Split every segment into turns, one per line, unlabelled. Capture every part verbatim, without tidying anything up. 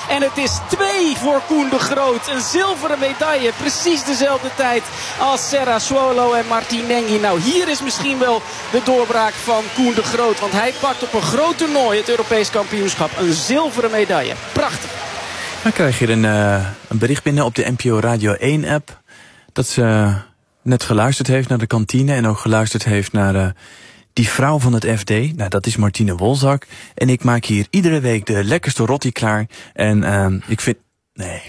En het is twee voor Koen de Groot. Een zilveren medaille. Precies dezelfde tijd als Serra-Suolo en Martinenghi. Nou, hier is misschien wel de doorbraak van Koen de Groot. Want hij pakt op een groot toernooi, het Europees kampioenschap, een zilveren medaille. Prachtig.
Dan krijg je een, uh, een bericht binnen op de N P O Radio één app. Dat ze uh, net geluisterd heeft naar de kantine. En ook geluisterd heeft naar uh, die vrouw van het F D. Nou, dat is Martine Wolzak. En ik maak hier iedere week de lekkerste rotti klaar. En uh, ik vind... Nee.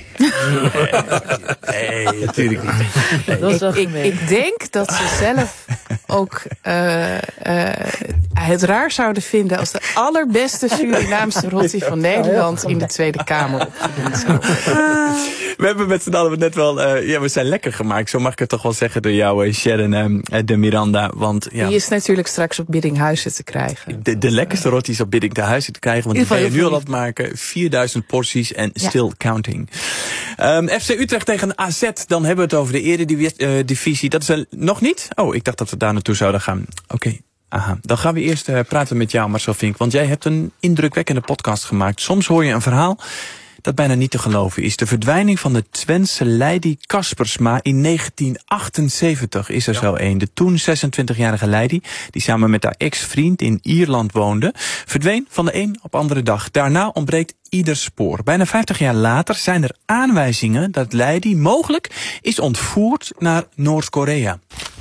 Nee, natuurlijk niet. Nee.
Dat ik, ik, ik denk dat ze zelf ook uh, uh, het raar zouden vinden als de allerbeste Surinaamse rotti van Nederland in de Tweede Kamer opgediend zou worden.
We hebben met z'n allen net wel, uh, ja, we zijn lekker gemaakt. Zo mag ik het toch wel zeggen door jou, uh, Sharon uh, de Miranda. Want, ja,
die is natuurlijk straks op Biddinghuizen te krijgen.
De, de lekkerste rotti is op Biddinghuizen te krijgen. Want die ben je nu al aan het maken. vierduizend porties en ja. Still counting. Um, F C Utrecht tegen A Z, dan hebben we het over de eredivisie. Dat is er nog niet? Oh, ik dacht dat we daar naartoe zouden gaan. Oké, okay. Aha. Dan gaan we eerst uh, praten met jou, Marcel Vink. Want jij hebt een indrukwekkende podcast gemaakt. Soms hoor je een verhaal dat bijna niet te geloven is. De verdwijning van de Twentse Leidi Kaspersma in negentien achtenzeventig is er ja. zo een. De toen zesentwintigjarige Leidi, die samen met haar ex-vriend in Ierland woonde, verdween van de een op andere dag. Daarna ontbreekt ieder spoor. Bijna vijftig jaar later zijn er aanwijzingen dat Leidi mogelijk is ontvoerd naar Noord-Korea.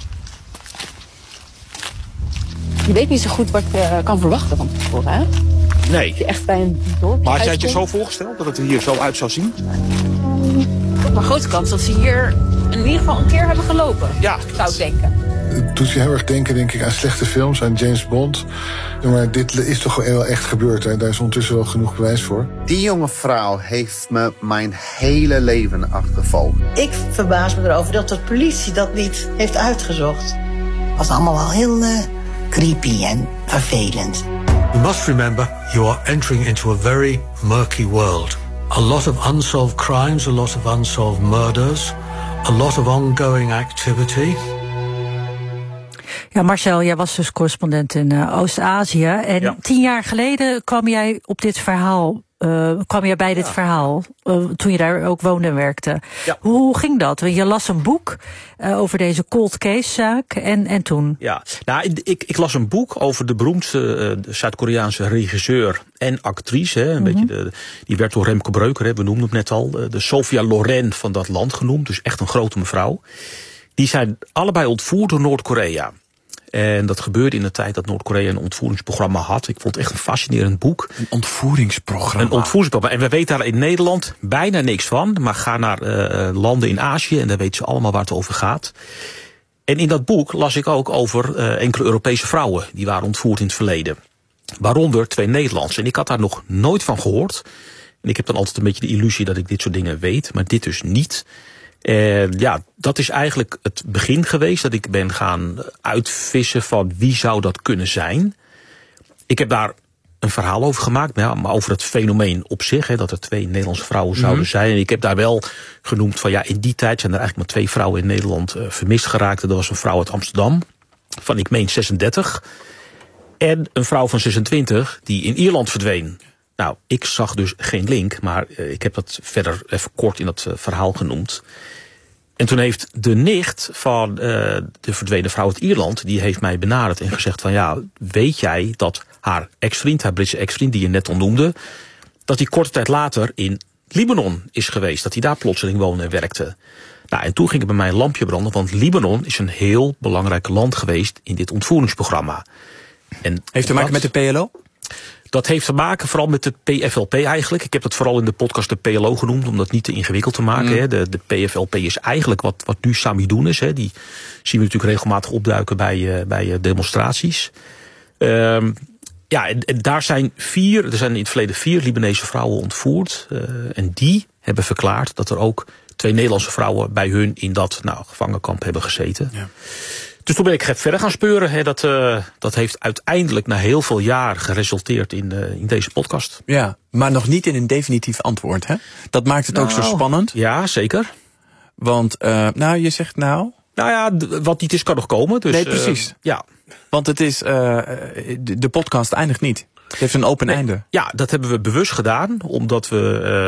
Je weet niet zo goed wat je kan verwachten van tevoren, hè?
Nee.
Je echt bij een dorpje.
Maar had jij het je zo voorgesteld dat het er hier zo uit zou zien?
Op een grote kans dat ze hier in ieder geval een keer hebben gelopen.
Ja.
Zou ik denken.
Het doet je heel erg denken, denk ik, aan slechte films, aan James Bond. Maar dit is toch wel echt gebeurd, hè? Daar is ondertussen wel genoeg bewijs voor.
Die jonge vrouw heeft me mijn hele leven achtervolgd.
Ik verbaas me erover dat de politie dat niet heeft uitgezocht. Het was allemaal wel heel uh, creepy en vervelend.
You must remember, you are entering into a very murky world. A lot of unsolved crimes, a lot of unsolved murders, a lot of ongoing activity.
Ja, Marcel, jij was dus correspondent in uh, Oost-Azië. En ja. tien jaar geleden kwam jij op dit verhaal, uh, kwam jij bij dit ja. verhaal, uh, toen je daar ook woonde en werkte. Ja. Hoe, hoe ging dat? Want je las een boek uh, over deze cold case-zaak en, en toen?
Ja, nou, ik, ik las een boek over de beroemdste uh, Zuid-Koreaanse regisseur en actrice. Hè, een mm-hmm. beetje de, die werd door Remco Breuker, hè, we noemden hem net al, de Sophia Loren van dat land genoemd. Dus echt een grote mevrouw. Die zijn allebei ontvoerd door Noord-Korea. En dat gebeurde in de tijd dat Noord-Korea een ontvoeringsprogramma had. Ik vond het echt een fascinerend boek.
Een ontvoeringsprogramma?
Een ontvoeringsprogramma. En we weten daar in Nederland bijna niks van. Maar ga naar uh, landen in Azië en daar weten ze allemaal waar het over gaat. En in dat boek las ik ook over uh, enkele Europese vrouwen. Die waren ontvoerd in het verleden. Waaronder twee Nederlandse. En ik had daar nog nooit van gehoord. En ik heb dan altijd een beetje de illusie dat ik dit soort dingen weet. Maar dit dus niet. Uh, ja, dat is eigenlijk het begin geweest. Dat ik ben gaan uitvissen van wie zou dat kunnen zijn. Ik heb daar een verhaal over gemaakt. Maar, ja, maar over het fenomeen op zich. Hè, dat er twee Nederlandse vrouwen zouden mm-hmm. zijn. En ik heb daar wel genoemd van ja, in die tijd zijn er eigenlijk maar twee vrouwen in Nederland uh, vermist geraakt. Dat was een vrouw uit Amsterdam. Van ik meen zesendertig. En een vrouw van zesentwintig die in Ierland verdween. Nou, ik zag dus geen link, maar uh, ik heb dat verder even kort in dat uh, verhaal genoemd. En toen heeft de nicht van uh, de verdwenen vrouw uit Ierland, die heeft mij benaderd en gezegd van ja, weet jij dat haar ex-vriend, haar Britse ex-vriend die je net al noemde, dat hij korte tijd later in Libanon is geweest, dat hij daar plotseling woonde en werkte. Nou, en toen ging het bij mij een lampje branden, want Libanon is een heel belangrijk land geweest in dit ontvoeringsprogramma. En
heeft te maken met de P L O?
Dat heeft te maken vooral met de P F L P eigenlijk. Ik heb dat vooral in de podcast de P L O genoemd, om dat niet te ingewikkeld te maken. Mm. Hè. De, de P F L P is eigenlijk wat, wat nu Samidoun is. Hè. Die zien we natuurlijk regelmatig opduiken bij, uh, bij demonstraties. Um, ja, en, en daar zijn vier, er zijn in het verleden vier Libanese vrouwen ontvoerd. Uh, en die hebben verklaard dat er ook twee Nederlandse vrouwen bij hun in dat nou, gevangenkamp hebben gezeten. Ja. Dus toen ben ik verder gaan speuren. Hè. Dat, uh, dat heeft uiteindelijk na heel veel jaar geresulteerd in, uh, in deze podcast.
Ja, maar nog niet in een definitief antwoord, hè? Dat maakt het nou, ook zo spannend.
Ja, zeker.
Want, uh, nou, je zegt nou...
Nou ja, d- wat niet is kan nog komen. Dus,
nee, precies.
Uh, ja.
Want het is, uh, de, de podcast eindigt niet. Het heeft een open
nee,
einde.
Ja, dat hebben we bewust gedaan, omdat we... Uh,